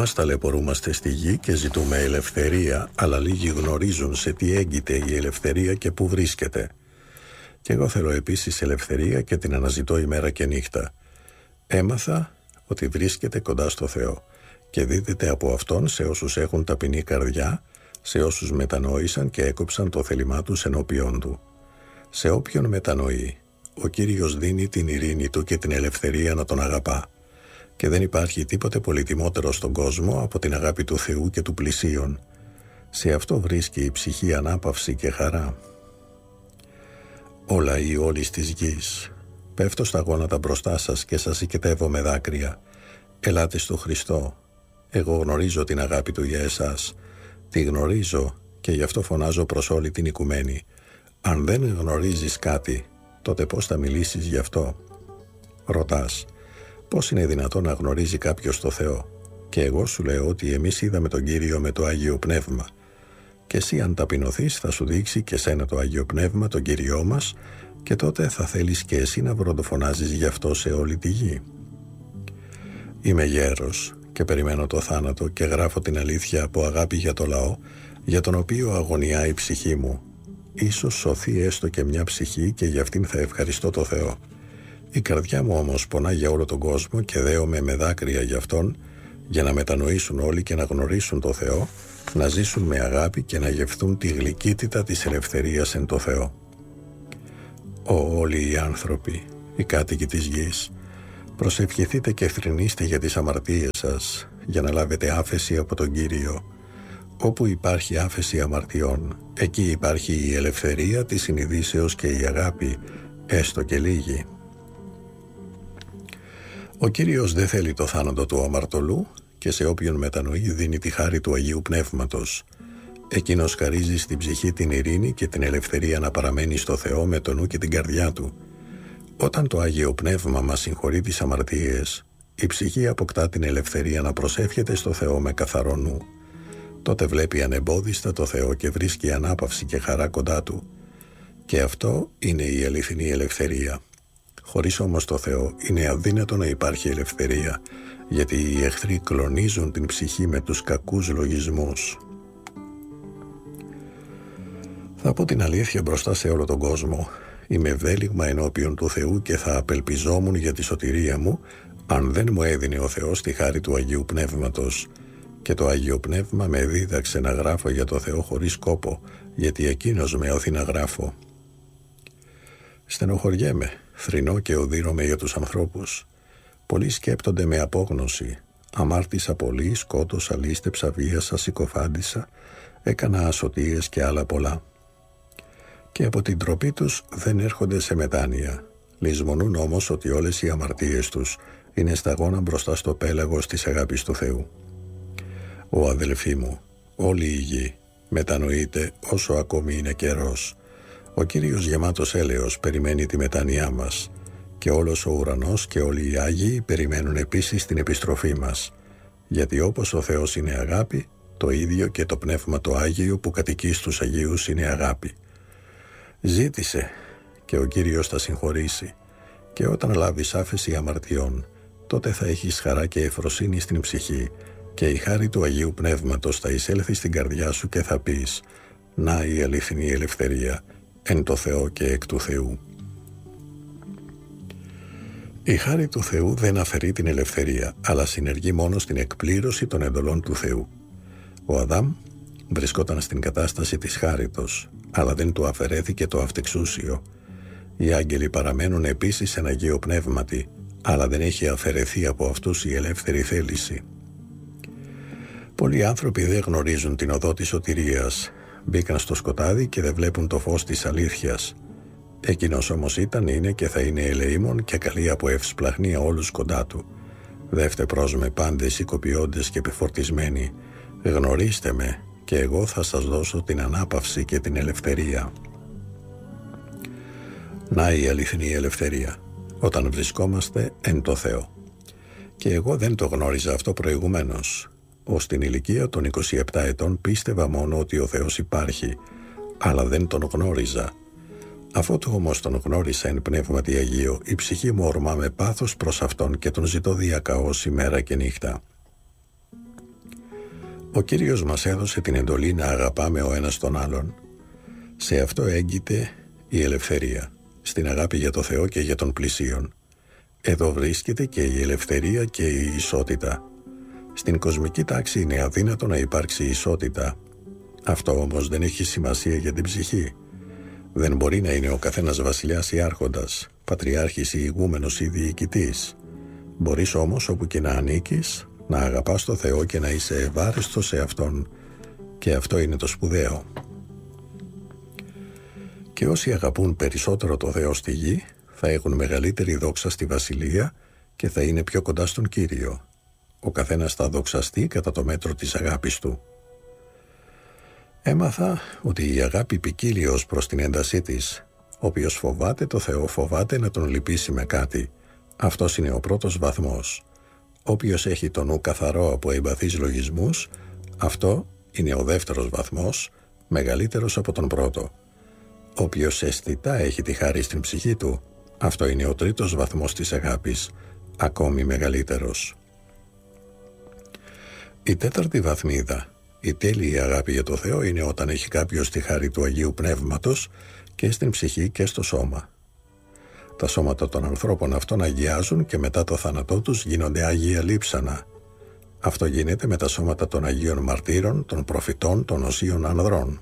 μας ταλαιπωρούμαστε στη γη και ζητούμε ελευθερία, αλλά λίγοι γνωρίζουν σε τι έγκυται η ελευθερία και πού βρίσκεται. Και εγώ θέλω επίσης ελευθερία και την αναζητώ ημέρα και νύχτα. Έμαθα ότι βρίσκεται κοντά στο Θεό και δίδεται από Αυτόν σε όσους έχουν ταπεινή καρδιά, σε όσους μετανόησαν και έκοψαν το θέλημά τους ενώπιον Του. Σε όποιον μετανοεί, ο Κύριος δίνει την ειρήνη Του και την ελευθερία να Τον αγαπά. Και δεν υπάρχει τίποτε πολυτιμότερο στον κόσμο από την αγάπη του Θεού και του πλησίον. Σε αυτό βρίσκει η ψυχή ανάπαυση και χαρά. Ó λαοί όλης της γης, πέφτω στα γόνατα μπροστά σας και σας οικετεύω με δάκρυα. Ελάτε στο Χριστό. Εγώ γνωρίζω την αγάπη Του για εσάς. Τη γνωρίζω και γι' αυτό φωνάζω προς όλη την οικουμένη. Αν δεν γνωρίζεις κάτι, τότε πώς θα μιλήσεις γι' αυτό? Ρωτάς, πώς είναι δυνατόν να γνωρίζει κάποιος το Θεό? Και εγώ σου λέω ότι εμείς είδαμε τον Κύριο με το Άγιο Πνεύμα. Και εσύ αν ταπεινωθείς θα σου δείξει και σένα το Άγιο Πνεύμα, τον Κύριό μας, και τότε θα θέλεις και εσύ να βροντοφωνάζεις γι' αυτό σε όλη τη γη. Είμαι γέρος και περιμένω το θάνατο και γράφω την αλήθεια από αγάπη για το λαό, για τον οποίο αγωνιά η ψυχή μου. Ίσως σωθεί έστω και μια ψυχή και για αυτήν θα ευχαριστώ το Θεό. Η καρδιά μου όμως πονά για όλο τον κόσμο και δέομαι με δάκρυα για Αυτόν, για να μετανοήσουν όλοι και να γνωρίσουν το Θεό, να ζήσουν με αγάπη και να γευθούν τη γλυκύτητα της ελευθερίας εν το Θεό. Όλοι οι άνθρωποι, οι κάτοικοι της γης, προσευχηθείτε και θρηνήστε για τις αμαρτίες σας, για να λάβετε άφεση από τον Κύριο. Όπου υπάρχει άφεση αμαρτιών, εκεί υπάρχει η ελευθερία της συνειδήσεως και η αγάπη, έστω και λίγη. Ο Κύριος δεν θέλει το θάνατο του αμαρτωλού και σε όποιον μετανοεί δίνει τη χάρη του Αγίου Πνεύματος. Εκείνος χαρίζει στην ψυχή την ειρήνη και την ελευθερία να παραμένει στο Θεό με το νου και την καρδιά του. Όταν το Άγιο Πνεύμα μας συγχωρεί τις αμαρτίες, η ψυχή αποκτά την ελευθερία να προσεύχεται στο Θεό με καθαρό νου. Τότε βλέπει ανεμπόδιστα το Θεό και βρίσκει ανάπαυση και χαρά κοντά Του. Και αυτό είναι η αληθινή ελευθερία. Χωρίς όμως το Θεό είναι αδύνατο να υπάρχει ελευθερία, γιατί οι εχθροί κλονίζουν την ψυχή με τους κακούς λογισμούς. Θα πω την αλήθεια μπροστά σε όλο τον κόσμο. Είμαι ευέλιγμα ενώπιον του Θεού και θα απελπιζόμουν για τη σωτηρία μου, αν δεν μου έδινε ο Θεός τη χάρη του Αγίου Πνεύματος. Και το Άγιο Πνεύμα με δίδαξε να γράφω για το Θεό χωρίς κόπο, γιατί Εκείνος με όθη να γράφω. Στενοχωριέμαι, θρηνώ και οδύνομαι για τους ανθρώπους. Πολλοί σκέπτονται με απόγνωση. Αμάρτησα πολύ, σκότωσα, λήστεψα, βίασα, συκοφάντησα, έκανα ασωτίες και άλλα πολλά. Και από την ντροπή τους δεν έρχονται σε μετάνοια. Λησμονούν όμως ότι όλες οι αμαρτίες τους είναι σταγόνα μπροστά στο πέλαγος της αγάπης του Θεού. Ω αδελφοί μου, όλη η γη μετανοείται όσο ακόμη είναι καιρός. Ο Κύριος γεμάτος έλεος περιμένει τη μετάνοιά μας και όλος ο ουρανός και όλοι οι Άγιοι περιμένουν επίσης την επιστροφή μας. Γιατί όπως ο Θεός είναι αγάπη, το ίδιο και το Πνεύμα το Άγιο που κατοικεί στους Αγίους είναι αγάπη. Ζήτησε και ο Κύριος θα συγχωρήσει, και όταν λάβεις άφεση αμαρτιών, τότε θα έχεις χαρά και ευφροσύνη στην ψυχή και η χάρη του Αγίου Πνεύματος θα εισέλθει στην καρδιά σου και θα πεις «Να η αληθινή ελευθερία εν το Θεό και εκ του Θεού». Η χάρη του Θεού δεν αφαιρεί την ελευθερία, αλλά συνεργεί μόνο στην εκπλήρωση των εντολών του Θεού. Ο Αδάμ βρισκόταν στην κατάσταση της χάριτος, αλλά δεν του αφαιρέθηκε το αυτεξούσιο. Οι άγγελοι παραμένουν επίσης εν Αγίο Πνεύματι, αλλά δεν έχει αφαιρεθεί από αυτούς η ελεύθερη θέληση. Πολλοί άνθρωποι δεν γνωρίζουν την οδό της σωτηρίας. Μπήκαν στο σκοτάδι και δεν βλέπουν το φως της αλήθειας. Εκείνος όμως ήταν, είναι και θα είναι ελεήμων και καλεί από ευσπλαχνία όλους κοντά του. Δεύτε προς με πάντες οικοποιώντες και επιφορτισμένοι. Γνωρίστε με και εγώ θα σας δώσω την ανάπαυση και την ελευθερία. Να η αληθινή ελευθερία, όταν βρισκόμαστε εν το Θεό. Και εγώ δεν το γνώριζα αυτό προηγουμένως. Ως την ηλικία των 27 ετών πίστευα μόνο ότι ο Θεός υπάρχει, αλλά δεν τον γνώριζα. Αφότου όμως τον γνώρισα εν πνεύματι Αγίο, η ψυχή μου ορμά με πάθος προς Αυτόν και τον ζητώ διακαώς ημέρα και νύχτα. Ο Κύριος μας έδωσε την εντολή να αγαπάμε ο ένας τον άλλον. Σε αυτό έγκυται η ελευθερία, στην αγάπη για το Θεό και για τον πλησίον. Εδώ βρίσκεται και η ελευθερία και η ισότητα. Στην κοσμική τάξη είναι αδύνατο να υπάρξει ισότητα. Αυτό όμως δεν έχει σημασία για την ψυχή. Δεν μπορεί να είναι ο καθένας βασιλιάς ή άρχοντας, πατριάρχης ή ηγούμενος ή διοικητής. Μπορείς όμως όπου και να ανήκεις, να αγαπάς το Θεό και να είσαι ευάρεστος σε Αυτόν. Και αυτό είναι το σπουδαίο. Και όσοι αγαπούν περισσότερο το Θεό στη γη, θα έχουν μεγαλύτερη δόξα στη βασιλεία και θα είναι πιο κοντά στον Κύριο. Ο καθένας θα δοξαστεί κατά το μέτρο της αγάπης του. Έμαθα ότι η αγάπη ποικίλει ως προς την έντασή της. Όποιος φοβάται το Θεό φοβάται να τον λυπήσει με κάτι. Αυτός είναι ο πρώτος βαθμός. Όποιος έχει το νου καθαρό από εμπαθείς λογισμούς, αυτό είναι ο δεύτερος βαθμός, μεγαλύτερος από τον πρώτο. Όποιος αισθητά έχει τη χάρη στην ψυχή του, αυτό είναι ο τρίτος βαθμός της αγάπης, ακόμη μεγαλύτερος. Η τέταρτη βαθμίδα, η τέλεια αγάπη για το Θεό, είναι όταν έχει κάποιος τη χάρη του Αγίου Πνεύματος και στην ψυχή και στο σώμα. Τα σώματα των ανθρώπων αυτών αγιάζουν και μετά το θάνατό τους γίνονται άγια λείψανα. Αυτό γίνεται με τα σώματα των Αγίων Μαρτύρων, των προφητών, των οσίων ανδρών.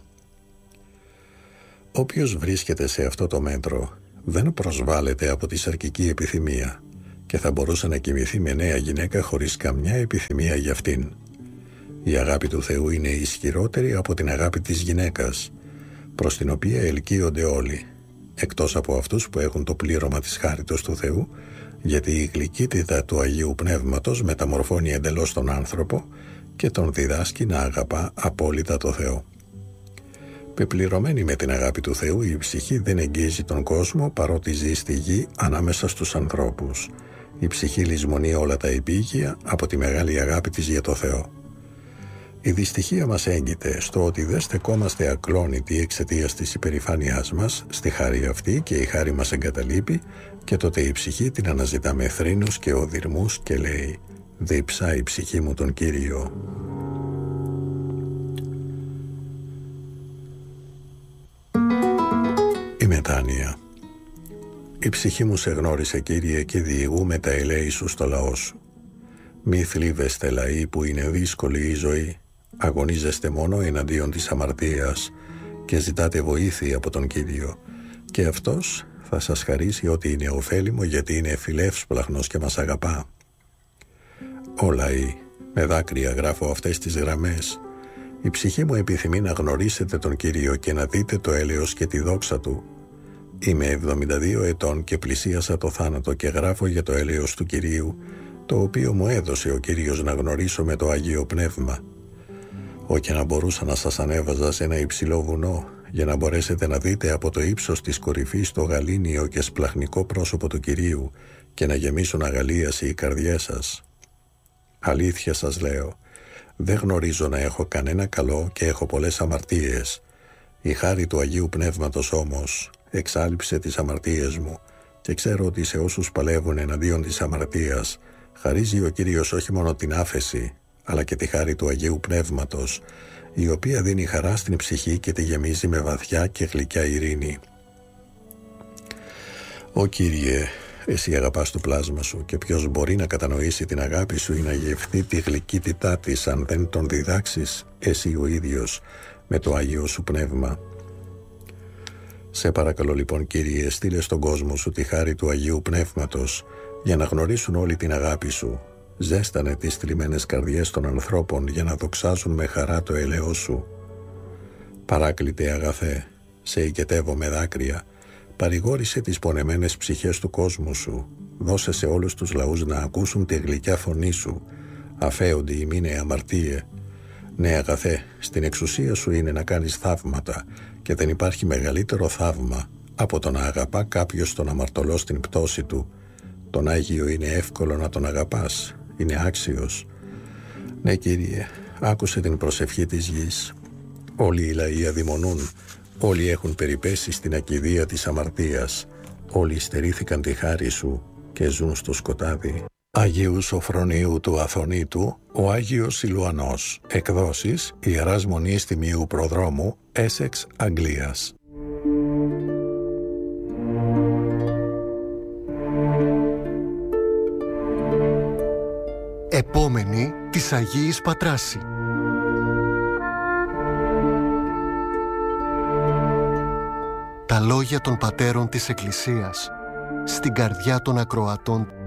Όποιος βρίσκεται σε αυτό το μέτρο δεν προσβάλλεται από τη σαρκική επιθυμία και θα μπορούσε να κοιμηθεί με νέα γυναίκα χωρίς καμιά επιθυμία για αυτήν. Η αγάπη του Θεού είναι ισχυρότερη από την αγάπη της γυναίκας, προς την οποία ελκύονται όλοι, εκτός από αυτούς που έχουν το πλήρωμα της χάριτος του Θεού, γιατί η γλυκύτητα του Αγίου Πνεύματος μεταμορφώνει εντελώς τον άνθρωπο και τον διδάσκει να αγαπά απόλυτα το Θεό. Πεπληρωμένη με την αγάπη του Θεού, η ψυχή δεν εγγύζει τον κόσμο παρότι ζει στη γη ανάμεσα στους ανθρώπους. Η ψυχή λησμονεί όλα τα επίγεια από τη μεγάλη αγάπη της για το Θεό. Η δυστυχία μας έγκυται στο ότι δεν στεκόμαστε ακλόνητοι εξαιτίας της υπερηφάνειάς μας στη χάρη αυτή και η χάρη μας εγκαταλείπει και τότε η ψυχή την αναζητά με θρήνους και οδυρμούς και λέει «Διψά η ψυχή μου τον Κύριο». Η μετάνοια. Η ψυχή μου σε γνώρισε, Κύριε, και διηγούμε τα ελέη σου στο λαό σου. Μη θλίβεστε, λαοί, που είναι δύσκολη η ζωή. Αγωνίζεστε μόνο εναντίον της αμαρτίας και ζητάτε βοήθεια από τον Κύριο. Και αυτός θα σας χαρίσει ό,τι είναι ωφέλιμο, γιατί είναι φιλεύσπλαχνος και μας αγαπά. Ω λαοί, με δάκρυα γράφω αυτές τις γραμμές. Η ψυχή μου επιθυμεί να γνωρίσετε τον Κύριο και να δείτε το έλεος και τη δόξα Του. Είμαι 72 ετών και πλησίασα το θάνατο και γράφω για το έλεος του Κυρίου, το οποίο μου έδωσε ο Κύριος να γνωρίσω με το Αγίο Πνεύμα. Και να μπορούσα να σας ανέβαζα σε ένα υψηλό βουνό, για να μπορέσετε να δείτε από το ύψος της κορυφής το γαλήνιο και σπλαχνικό πρόσωπο του Κυρίου και να γεμίσουν αγαλίαση οι καρδιές σας. Αλήθεια σας λέω, δεν γνωρίζω να έχω κανένα καλό και έχω πολλές αμαρτίες. Η χάρη του Αγίου Πνεύματος όμως εξάλειψε τις αμαρτίες μου και ξέρω ότι σε όσους παλεύουν εναντίον της αμαρτίας χαρίζει ο Κύριος όχι μόνο την άφεση, αλλά και τη χάρη του Αγίου Πνεύματος, η οποία δίνει χαρά στην ψυχή και τη γεμίζει με βαθιά και γλυκιά ειρήνη. Ω Κύριε, εσύ αγαπάς το πλάσμα σου και ποιος μπορεί να κατανοήσει την αγάπη σου ή να γευθεί τη γλυκύτητά της αν δεν τον διδάξεις εσύ ο ίδιος με το Άγιο σου Πνεύμα. Σε παρακαλώ λοιπόν, Κύριε, στείλε στον κόσμο σου τη χάρη του Αγίου Πνεύματος για να γνωρίσουν όλη την αγάπη σου. Ζέστανε τις θλιμμένες καρδιές των ανθρώπων για να δοξάζουν με χαρά το έλεος σου. Παράκλητε αγαθέ, σε οικετεύω με δάκρυα, παρηγόρησε τις πονεμένες ψυχές του κόσμου σου, δώσε σε όλους τους λαούς να ακούσουν τη γλυκιά φωνή σου, αφέοντι ημίνε αμαρτίε. Ναι αγαθέ, στην εξουσία σου είναι να κάνεις θαύματα και δεν υπάρχει μεγαλύτερο θαύμα από το να αγαπά κάποιος τον αμαρτωλό στην πτώση του. Τον Άγιο είναι εύκολο να τον αγαπάς, είναι άξιος. Ναι Κύριε, άκουσε την προσευχή της γης. Όλοι οι λαοί αδειμονούν, όλοι έχουν περιπέσει στην ακηδία της αμαρτίας, όλοι στερήθηκαν τη χάρη σου και ζουν στο σκοτάδι. Αγίου Σοφρονίου του Αθωνήτου, ο Άγιος Ηλουανός. Εκδόσεις Ιεράς Μονής Τιμίου Προδρόμου, Έσεξ, Αγγλίας. Επόμενη της Αγίης Πατράση. Τα λόγια των πατέρων της Εκκλησίας στην καρδιά των ακροατών